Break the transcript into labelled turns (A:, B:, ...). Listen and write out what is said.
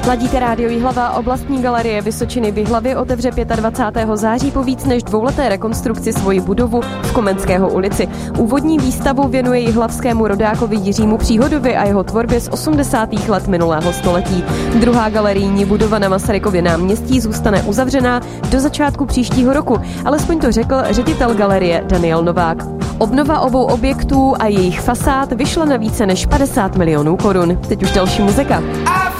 A: Ladíte Rádio Jihlava, oblastní galerie Vysočiny v Jihlavě otevře 25. září po víc než dvouleté rekonstrukci svoji budovu v Komenského ulici. Úvodní výstavu věnuje jihlavskému rodákovi Jiřímu Příhodovi a jeho tvorbě z 80. let minulého století. Druhá galerijní budova na Masarykově náměstí zůstane uzavřená do začátku příštího roku, alespoň to řekl ředitel galerie Daniel Novák. Obnova obou objektů a jejich fasád vyšla na více než 50 milionů korun. Teď už další muzika.